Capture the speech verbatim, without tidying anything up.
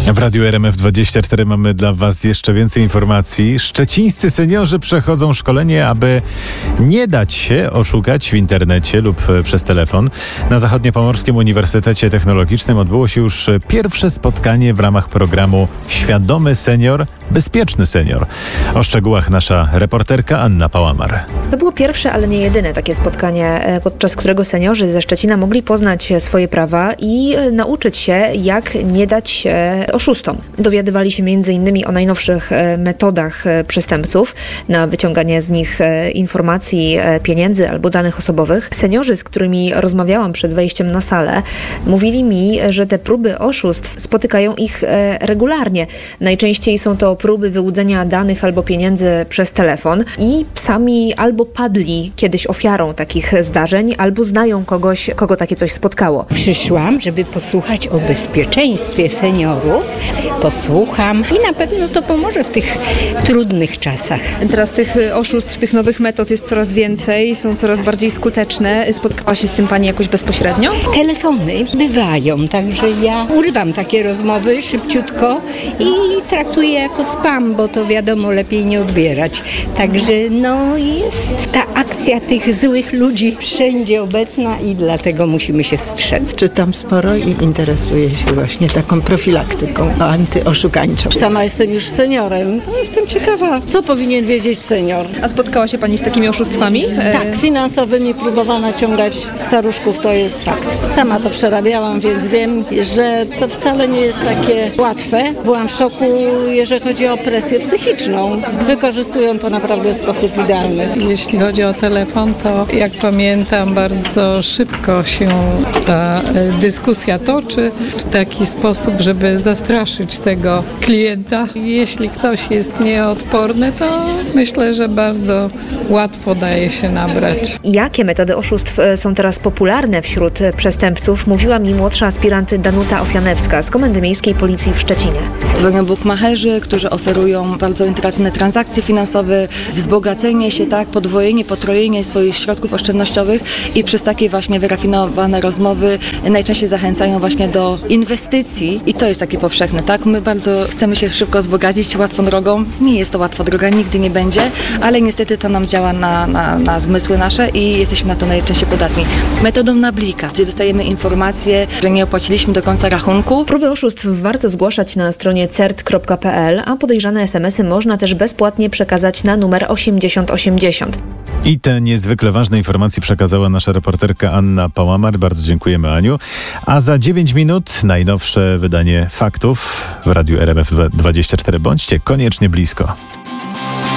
W Radiu R M F dwadzieścia cztery mamy dla Was jeszcze więcej informacji. Szczecińscy seniorzy przechodzą szkolenie, aby nie dać się oszukać w internecie lub przez telefon. Na Zachodniopomorskim Uniwersytecie Technologicznym odbyło się już pierwsze spotkanie w ramach programu Świadomy Senior, Bezpieczny Senior. O szczegółach nasza reporterka Anna Pałamar. To było pierwsze, ale nie jedyne takie spotkanie, podczas którego seniorzy ze Szczecina mogli poznać swoje prawa i nauczyć się, jak nie dać się oszustom. Dowiadywali się między innymi o najnowszych metodach przestępców na wyciąganie z nich informacji, pieniędzy albo danych osobowych. Seniorzy, z którymi rozmawiałam przed wejściem na salę, mówili mi, że te próby oszustw spotykają ich regularnie. Najczęściej są to próby wyłudzenia danych albo pieniędzy przez telefon i sami albo padli kiedyś ofiarą takich zdarzeń, albo znają kogoś, kogo takie coś spotkało. Przyszłam, żeby posłuchać o bezpieczeństwie seniorów. Posłucham i na pewno to pomoże w tych trudnych czasach. Teraz tych oszustw, tych nowych metod jest coraz więcej, są coraz bardziej skuteczne. Spotkała się z tym Pani jakoś bezpośrednio? Telefony bywają, także ja urywam takie rozmowy szybciutko i traktuję jako spam, bo to wiadomo, lepiej nie odbierać. Także no jest ta akcja tych złych ludzi wszędzie obecna i dlatego musimy się strzec. Czytam sporo i interesuję się właśnie taką profilaktyką antyoszukańczą. Sama jestem już seniorem, no jestem ciekawa, co powinien wiedzieć senior. A spotkała się Pani z takimi oszustwami? Tak, finansowymi próbowano naciągać staruszków, to jest fakt. Sama to przerabiałam, więc wiem, że to wcale nie jest takie łatwe. Byłam w szoku, jeżeli chodzi o presję psychiczną. Wykorzystują to naprawdę w sposób idealny. Jeśli chodzi o telefon, to jak pamiętam, bardzo szybko się ta dyskusja toczy w taki sposób, żeby zastraszyć tego klienta. Jeśli ktoś jest nieodporny, to myślę, że bardzo łatwo daje się nabrać. Jakie metody oszustw są teraz popularne wśród przestępców, mówiła mi młodsza aspirant Danuta Ofianewska z Komendy Miejskiej Policji w Szczecinie. Dzwonią bukmacherzy, którzy oferują bardzo intratne transakcje finansowe, wzbogacenie się, tak, podwojenie, potrojenie swoich środków oszczędnościowych i przez takie właśnie wyrafinowane rozmowy najczęściej zachęcają właśnie do inwestycji i to jest takie powszechne, tak? My bardzo chcemy się szybko wzbogacić łatwą drogą. Nie jest to łatwa droga, nigdy nie będzie, ale niestety to nam działa na, na, na zmysły nasze i jesteśmy na to najczęściej podatni. Metodą na blika, gdzie dostajemy informację, że nie opłaciliśmy do końca rachunku. Próby oszustw warto zgłaszać na stronie cert kropka p l, a podejrzane es em esy można też bezpłatnie przekazać na numer osiemdziesiąt osiemdziesiąt. I te niezwykle ważne informacje przekazała nasza reporterka Anna Pałamar. Bardzo dziękujemy, Aniu. A za dziewięć minut najnowsze wydanie faktów w Radiu R M F dwadzieścia cztery. Bądźcie koniecznie blisko.